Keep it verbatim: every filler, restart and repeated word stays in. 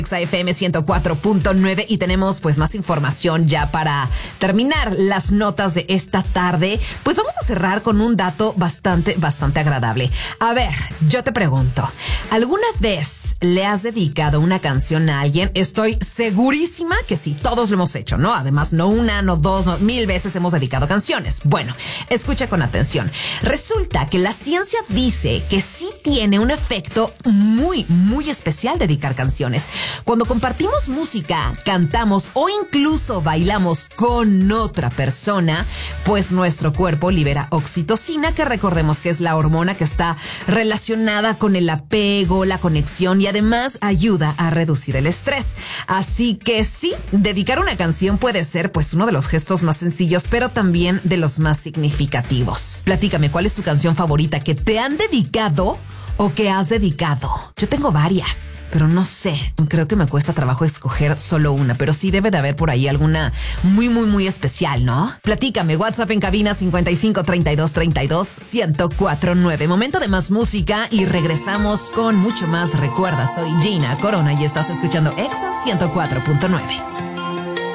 Exa F M ciento cuatro punto nueve y tenemos pues más información ya para terminar las notas de esta tarde. Pues vamos a cerrar con un dato bastante, bastante agradable. A ver, yo te pregunto, ¿alguna vez le has dedicado una canción a alguien? Estoy segurísima que sí, todos lo hemos hecho, ¿no? Además, no una, no dos, no, mil veces hemos dedicado canciones. Bueno, escucha con atención. Resulta que la ciencia dice que sí tiene un efecto muy, muy especial dedicar canciones. Cuando compartimos música, cantamos o incluso bailamos con otra persona, pues nuestro cuerpo libera oxitocina, que recordemos que es la hormona que está relacionada con el apego, la conexión y además ayuda a reducir el estrés. Así que sí, dedicar una canción puede ser pues uno de los gestos más sencillos, pero también de los más significativos. Platícame, ¿cuál es tu canción favorita que te han dedicado o que has dedicado? Yo tengo varias, pero no sé, creo que me cuesta trabajo escoger solo una, pero sí debe de haber por ahí alguna muy, muy, muy especial, ¿no? Platícame, WhatsApp en cabina cincuenta y cinco, treinta y dos, treinta y dos, ciento cuatro nueve. Momento de más música y regresamos con mucho más. Recuerda, soy Gina Corona y estás escuchando Exa ciento cuatro punto nueve.